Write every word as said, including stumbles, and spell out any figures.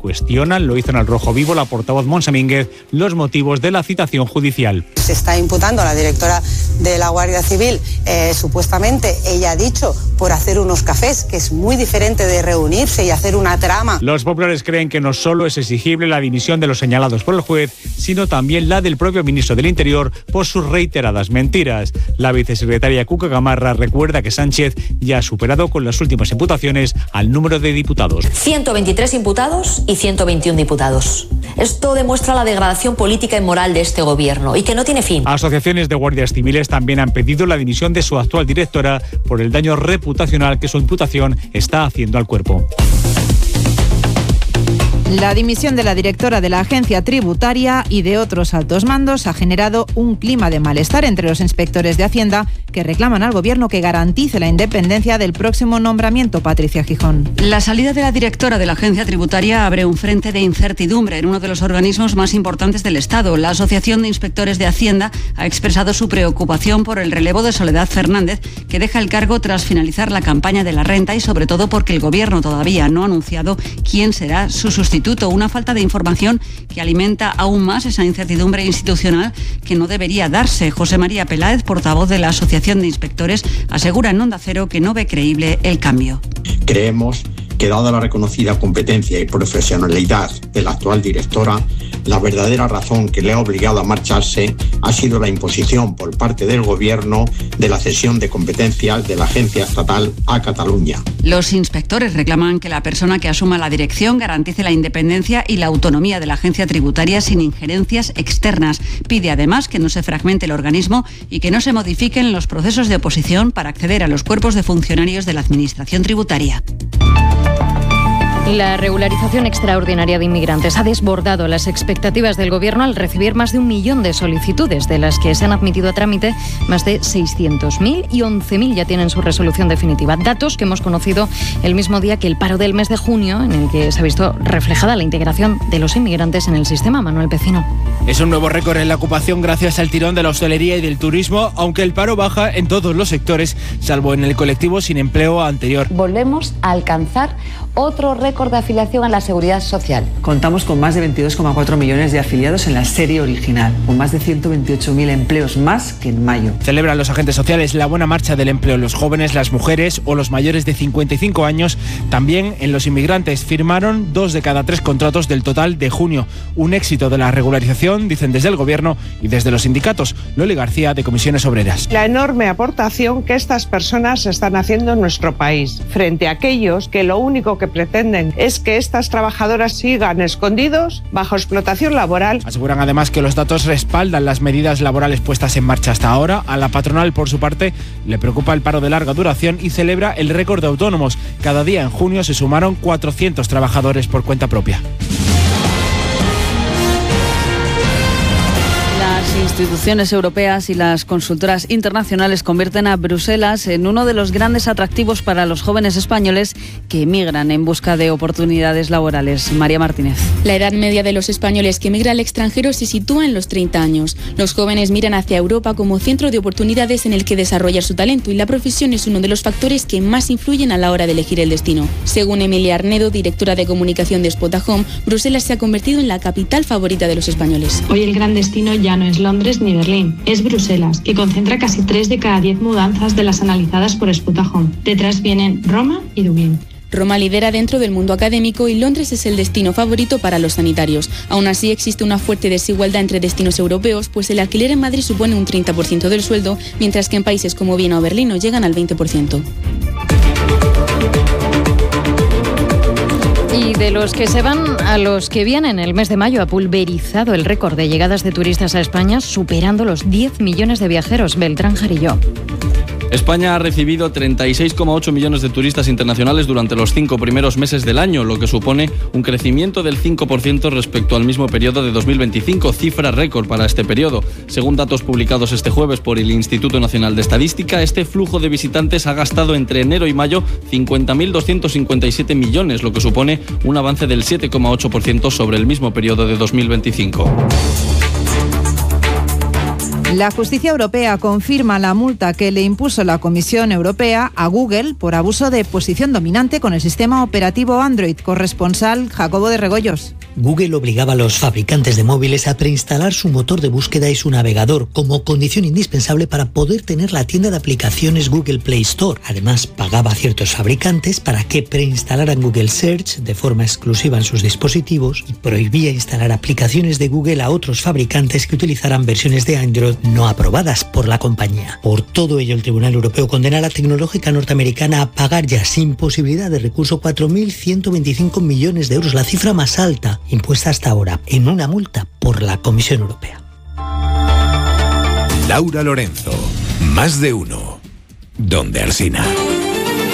cuestionan, lo hizo en El Rojo Vivo la portavoz Montse Mínguez, los motivos de la citación judicial. Se está imputando a la directora de la Guardia Civil, eh, supuestamente, ella ha dicho, por hacer unos cafés, que es muy diferente de reunirse y hacer una trama. Los populares creen que no solo es exigible la dimisión de los señalados por el juez, sino también la del propio ministro del Interior por sus reiteradas mentiras. La vicesecretaria Cuca Gamarra recuerda que Sánchez ya ha superado con las últimas imputaciones al número de diputados. ciento veintitrés imputados y ciento veintiuno diputados. Esto demuestra la degradación política y moral de este gobierno y que no tiene fin. Asociaciones de guardias civiles también han pedido la dimisión de su actual directora por el daño reputacional que su imputación está haciendo al cuerpo. La dimisión de la directora de la agencia tributaria y de otros altos mandos ha generado un clima de malestar entre los inspectores de Hacienda que reclaman al Gobierno que garantice la independencia del próximo nombramiento. Patricia Gijón. La salida de la directora de la agencia tributaria abre un frente de incertidumbre en uno de los organismos más importantes del Estado. La Asociación de Inspectores de Hacienda ha expresado su preocupación por el relevo de Soledad Fernández, que deja el cargo tras finalizar la campaña de la renta y sobre todo porque el Gobierno todavía no ha anunciado quién será su sustituto. Una falta de información que alimenta aún más esa incertidumbre institucional que no debería darse. José María Peláez, portavoz de la Asociación de Inspectores, asegura en Onda Cero que no ve creíble el cambio. Creemos que, dada la reconocida competencia y profesionalidad de la actual directora, la verdadera razón que le ha obligado a marcharse ha sido la imposición por parte del Gobierno de la cesión de competencias de la agencia estatal a Cataluña. Los inspectores reclaman que la persona que asuma la dirección garantice la independencia y la autonomía de la agencia tributaria sin injerencias externas. Pide además que no se fragmente el organismo y que no se modifiquen los procesos de oposición para acceder a los cuerpos de funcionarios de la Administración tributaria. La regularización extraordinaria de inmigrantes ha desbordado las expectativas del Gobierno al recibir más de un millón de solicitudes, de las que se han admitido a trámite más de seiscientos mil y once mil ya tienen su resolución definitiva. Datos que hemos conocido el mismo día que el paro del mes de junio, en el que se ha visto reflejada la integración de los inmigrantes en el sistema. Manuel Pecino. Es un nuevo récord en la ocupación gracias al tirón de la hostelería y del turismo, aunque el paro baja en todos los sectores, salvo en el colectivo sin empleo anterior. Volvemos a alcanzar otro récord de afiliación a la Seguridad Social. Contamos con más de veintidós coma cuatro millones de afiliados en la serie original, con más de ciento veintiocho mil empleos más que en mayo. Celebran los agentes sociales la buena marcha del empleo en los jóvenes, las mujeres o los mayores de cincuenta y cinco años. También en los inmigrantes firmaron dos de cada tres contratos del total de junio. Un éxito de la regularización, dicen desde el Gobierno y desde los sindicatos. Loli García, de Comisiones Obreras. La enorme aportación que estas personas están haciendo en nuestro país, frente a aquellos que lo único que pretenden es que estas trabajadoras sigan escondidos bajo explotación laboral. Aseguran además que los datos respaldan las medidas laborales puestas en marcha hasta ahora. A la patronal, por su parte, le preocupa el paro de larga duración y celebra el récord de autónomos. Cada día en junio se sumaron cuatrocientos trabajadores por cuenta propia. Las instituciones europeas y las consultoras internacionales convierten a Bruselas en uno de los grandes atractivos para los jóvenes españoles que emigran en busca de oportunidades laborales. María Martínez. La edad media de los españoles que emigran al extranjero se sitúa en los treinta años. Los jóvenes miran hacia Europa como centro de oportunidades en el que desarrollar su talento, y la profesión es uno de los factores que más influyen a la hora de elegir el destino. Según Emilia Arnedo, directora de comunicación de Spot Home, Bruselas se ha convertido en la capital favorita de los españoles. Hoy el gran destino ya no es Londres ni Berlín, es Bruselas, que concentra casi tres de cada diez mudanzas de las analizadas por Spot Home. Detrás vienen Roma y Dublín. Roma lidera dentro del mundo académico y Londres es el destino favorito para los sanitarios. Aún así, existe una fuerte desigualdad entre destinos europeos, pues el alquiler en Madrid supone un treinta por ciento del sueldo, mientras que en países como Viena o Berlín no llegan al veinte por ciento. Y de los que se van a los que vienen, el mes de mayo ha pulverizado el récord de llegadas de turistas a España, superando los diez millones de viajeros. Beltrán Jarillo. España ha recibido treinta y seis coma ocho millones de turistas internacionales durante los cinco primeros meses del año, lo que supone un crecimiento del cinco por ciento respecto al mismo periodo de dos mil veinticinco, cifra récord para este periodo. Según datos publicados este jueves por el Instituto Nacional de Estadística, este flujo de visitantes ha gastado entre enero y mayo cincuenta mil doscientos cincuenta y siete millones, lo que supone un avance del siete coma ocho por ciento sobre el mismo periodo de dos mil veinticinco. La justicia europea confirma la multa que le impuso la Comisión Europea a Google por abuso de posición dominante con el sistema operativo Android. Corresponsal Jacobo de Regoyos. Google obligaba a los fabricantes de móviles a preinstalar su motor de búsqueda y su navegador como condición indispensable para poder tener la tienda de aplicaciones Google Play Store. Además, pagaba a ciertos fabricantes para que preinstalaran Google Search de forma exclusiva en sus dispositivos y prohibía instalar aplicaciones de Google a otros fabricantes que utilizaran versiones de Android no aprobadas por la compañía. Por todo ello, el Tribunal Europeo condena a la tecnológica norteamericana a pagar ya sin posibilidad de recurso cuatro mil ciento veinticinco millones de euros, la cifra más alta impuesta hasta ahora en una multa por la Comisión Europea. Laura Lorenzo, más de uno, donde Alsina.